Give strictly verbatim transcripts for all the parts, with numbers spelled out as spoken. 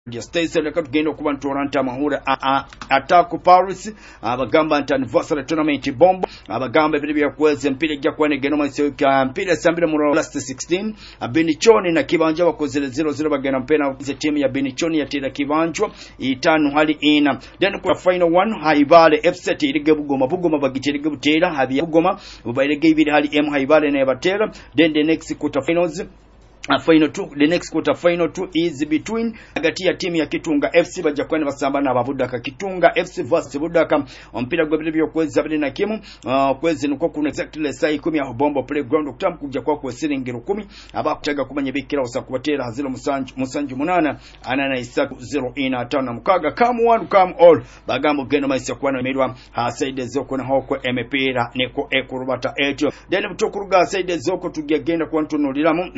ya station leka tugenda okuba ntoranta mahura ataku Paris abagamba nti anniversary tournament bombo abagamba ebiri byakweze mpira ejja kwane geno maso ka mpira sambira mu last sixteen Benichoni na Kibanja bakozere zero zero bagenda mpena ze team ya Benichoni yatira Kibanjwa itanu hali ina then kwa final one Haibale F C irige Bugoma Bugoma bagiterige butera habi Bugoma ubairege ibiri hali M Haibale na batera then the next quarter finals Uh, final two, the next quarter final two is between agati ya timu ya Kitunga F C baja kwani basamba na Babudaka Kitunga F C versus Budaka ompira gwabili byo kwezi abili na kimu uh, kwezi nuko kuna exactly saa kumi ya Bombo Playground okutam kujja kwa kwa siringi kumi abakutaga kumanya bikira osakubatera hazilo musanju musanju munana anana isaku zero ina tano mukaga come one come all bagambo geno maisha kwa na mirwa ha side zoko na hoko emepira neko ekurubata etyo then butokuruga side zoko tugegenda kwa ntunuliramu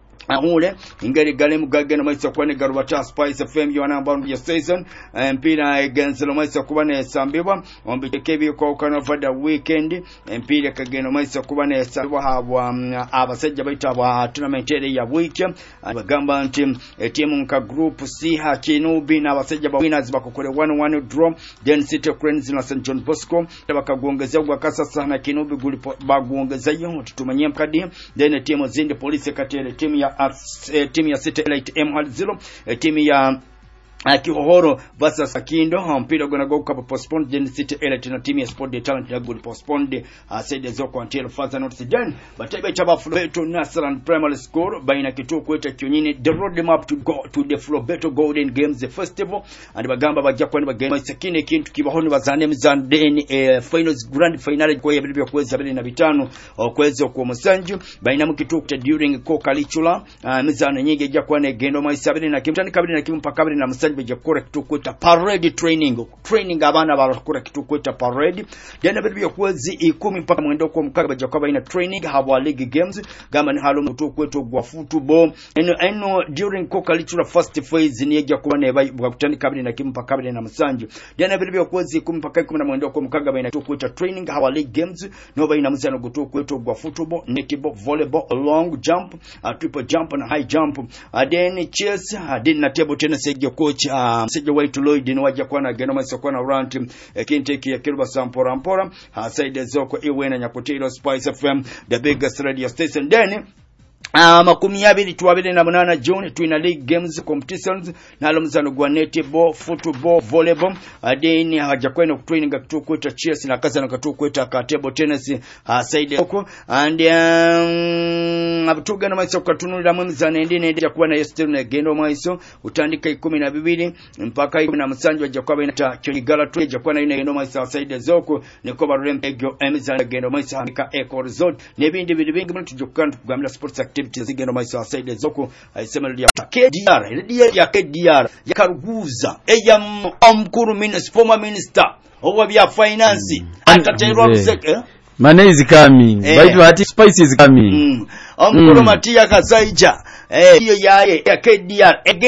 ahule ingeri gale mugagena maisha kwane garubata Spice F M yana mbandu ya season mpira against lo maisha kubane sambibwa ombitekebi ko kana fada weekend mpira kageno maisha kubane sambibwa habwa abasajja baita bwa tournament ya week abagamba nti timu nka group C ha Kinubi na abasajja ba winners bakokole one one draw then City Cranes na Saint John Bosco bakagongeza gwa kasasa na Kinubi guli bagongeza yo tutumanye mkadi then timu zindi police katele timu ya Uh, timu ya City Elite M H zero uh, timu ya Kihohoro versus Akindo mpira gonna go cup postponed Gen City Elite na timu ya Sport the Talent ya good postponed uh, said zoko until further notice then but ebe chaba Flobeto Nasran Primary School baina kituo kweta Kyonyini the road map to go to the Flobeto Golden Games Festival and bagamba bajja kwani bagamba sakine kintu kibahoni bazane mizandeni uh, finals grand final kwa ya bilibyo kwezi abili na bitano okwezi okwo musanju baina mu kituo kweta during ko kalichula uh, mizano nyingi ejja kwane gendo maisabili na kimtani kabili na kimpa kabili na musanju beje kora kitu kweta parade training training abana barakora kitu kweta parade then bilibyo kwezi kumi mpaka mwendo kwa mkaga beje kwa baina training habwa league games gamba ni halo mutu kwetu gwa football eno eno during ko kalichula first phase ni ejja kuba ne bakutani kabili na kimpa kabili na musanju then bilibyo kwezi kumi mpaka kumi na mwendo kwa mkaga baina kitu kweta training habwa league games no baina muzano gutu kwetu gwa football netball volleyball long jump uh, triple jump na high jump uh, then chess uh, then na table tennis ejja coach uh, seja waitu Lloyd ni waja kwa na geno maso kwa na rant uh, kinteki ya Kiruba Sampora Mpora uh, side zoko iwena Nyakutiro Spice F M the biggest radio station then Ah uh, makumi abiri tuwabiri na munana June tuina league games competitions na alomzano gwa netball football volleyball adeni haja kwenda kutraining kitu kweta chess na kaza na kitu kweta ka table tennis uh, side huko and um, abutuga na maiso katunulira mwemzana endine ndia kuwa na yestiru na gendo maiso utandika kumi na bibiri mpaka kumi na msanju aja kwa baina ta Kyogala tu aja kwa na ina gendo maiso side zoko niko barem egyo emzana gendo maiso hamika eco resort nebindi bibingi mtu jukana kugamila sports activities zigeno maiso side zoko aisema ya K D R ile ya K D R ya Karuguza eya omkuru minister former minister owa bya finance mm. ataterwa mseke eh? Money is coming eh. Baitu hati spice is coming mm. omkuru mm. Matia Kasaija eh hiyo yaye ya K D R